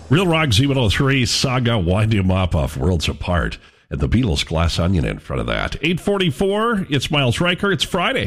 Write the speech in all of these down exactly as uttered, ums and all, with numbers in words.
Real Rock Z one oh three, Saga, Wind Him Up off Worlds Apart. And the Beatles, Glass Onion in front of that. eight forty-four, it's Miles Riker, it's Friday.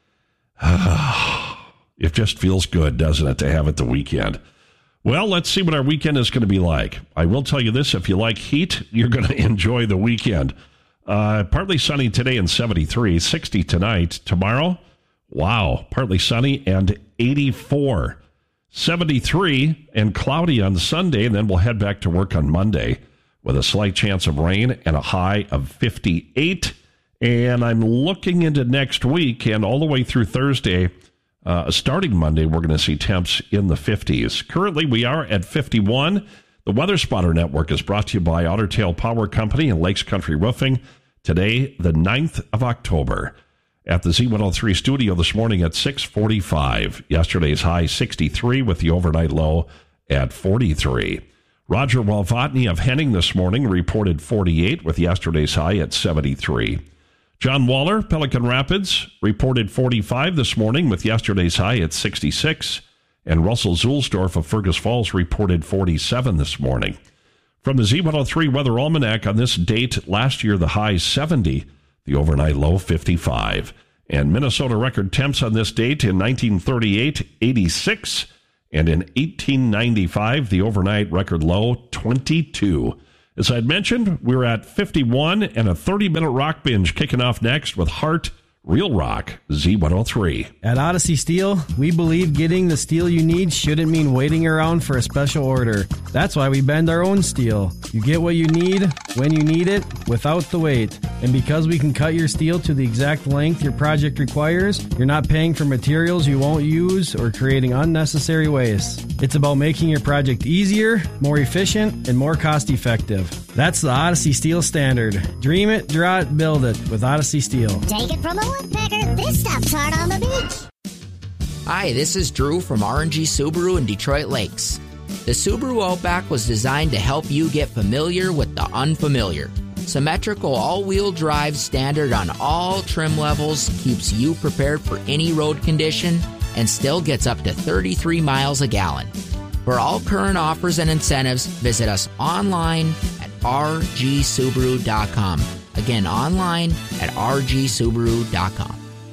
It just feels good, doesn't it, to have it the weekend? Well, let's see what our weekend is going to be like. I will tell you this, if you like heat, you're going to enjoy the weekend. Uh, partly sunny today and seventy-three, sixty tonight. Tomorrow, wow, partly sunny and eighty-four. seventy-three and cloudy on Sunday, and then we'll head back to work on Monday with a slight chance of rain and a high of fifty-eight. And I'm looking into next week and all the way through Thursday. Uh, starting Monday, we're going to see temps in the fifties. Currently, we are at fifty-one. The Weather Spotter Network is brought to you by Otter Tail Power Company and Lakes Country Roofing. Today, the ninth of October. At the Z one oh three studio this morning at six forty-five. Yesterday's high sixty-three with the overnight low at forty-three. Roger Walvatny of Henning this morning reported forty-eight with yesterday's high at seventy-three. John Waller, Pelican Rapids, reported forty-five this morning with yesterday's high at sixty-six. And Russell Zulsdorf of Fergus Falls reported forty-seven this morning. From the Z one oh three Weather Almanac on this date, last year the high seventy, the overnight low fifty-five. And Minnesota record temps on this date in nineteen thirty-eight, eighty-six. And in eighteen ninety-five, the overnight record low twenty-two. As I'd mentioned, we're at fifty-one and a thirty-minute rock binge kicking off next with Heart, Real Rock, Z one oh three. At Odyssey Steel, we believe getting the steel you need shouldn't mean waiting around for a special order. That's why we bend our own steel. You get what you need, when you need it, without the wait. And because we can cut your steel to the exact length your project requires, you're not paying for materials you won't use or creating unnecessary waste. It's about making your project easier, more efficient, and more cost-effective. That's the Odyssey Steel standard. Dream it, draw it, build it with Odyssey Steel. Take it from a woodpecker, this stuff's hard on the beach. Hi, this is Drew from R and G Subaru in Detroit Lakes. The Subaru Outback was designed to help you get familiar with the unfamiliar. Symmetrical all-wheel drive standard on all trim levels keeps you prepared for any road condition and still gets up to thirty-three miles a gallon. For all current offers and incentives, visit us online at r g subaru dot com. Again, online at r g subaru dot com.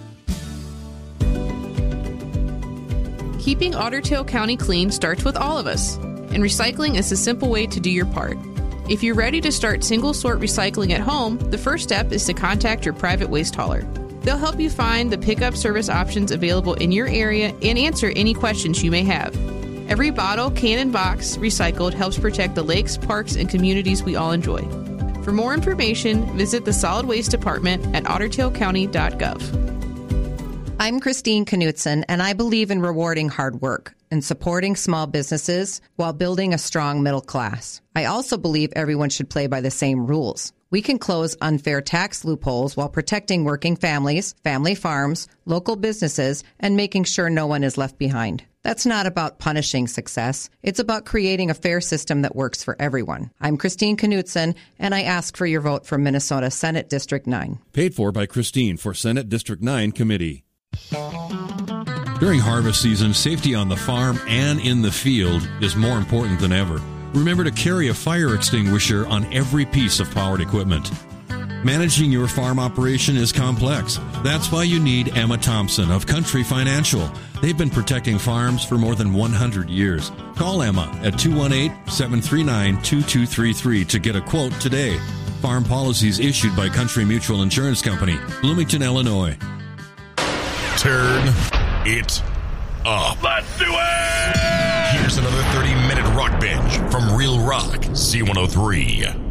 Keeping Otter Tail County clean starts with all of us, and recycling is a simple way to do your part. If you're ready to start single-sort recycling at home, the first step is to contact your private waste hauler. They'll help you find the pickup service options available in your area and answer any questions you may have. Every bottle, can, and box recycled helps protect the lakes, parks, and communities we all enjoy. For more information, visit the Solid Waste Department at otter tail county dot gov. I'm Christine Knutson, and I believe in rewarding hard work and supporting small businesses while building a strong middle class. I also believe everyone should play by the same rules. We can close unfair tax loopholes while protecting working families, family farms, local businesses, and making sure no one is left behind. That's not about punishing success. It's about creating a fair system that works for everyone. I'm Christine Knutson, and I ask for your vote for Minnesota Senate District nine. Paid for by Christine for Senate District nine Committee. During harvest season, safety on the farm and in the field is more important than ever. Remember to carry a fire extinguisher on every piece of powered equipment. Managing your farm operation is complex. That's why you need Emma Thompson of Country Financial. They've been protecting farms for more than one hundred years. Call Emma at two one eight, seven three nine, two two three three to get a quote today. Farm policies issued by Country Mutual Insurance Company, Bloomington, Illinois. Turn it up. Let's do it! Here's another thirty-minute rock binge from Real Rock Z one oh three.